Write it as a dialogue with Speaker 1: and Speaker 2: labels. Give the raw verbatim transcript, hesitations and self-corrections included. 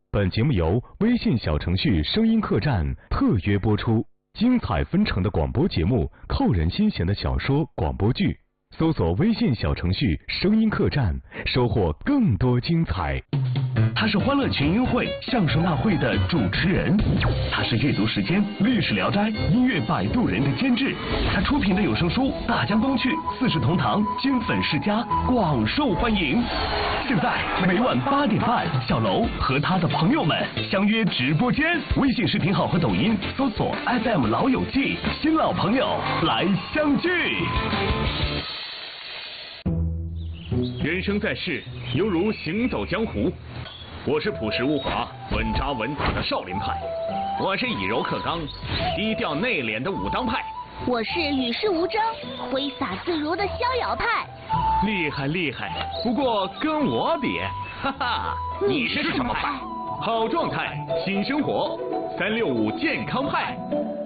Speaker 1: 本节目由微信小程序声音客栈特约播出，精彩纷呈的广播节目，扣人心弦的小说广播剧，搜索微信小程序声音客栈，收获更多精彩。
Speaker 2: 他是欢乐群英会相声大会的主持人，他是阅读时间历史聊斋音乐摆渡人的监制，他出品的有声书《大江东去》四世同堂经粉世家广受欢迎。现在每晚八点半，小楼和他的朋友们相约直播间，微信视频号和抖音搜索 F M 老友记，新老朋友来相聚。
Speaker 3: 人生在世，犹如行走江湖。我是朴实无华、稳扎稳打的少林派，我是以柔克刚、低调内敛的武当派，
Speaker 4: 我是与世无争、挥洒自如的逍遥派。
Speaker 3: 厉害厉害，不过跟我比，哈哈。
Speaker 4: 你是什么派？
Speaker 3: 好状态，新生活，三六五健康派。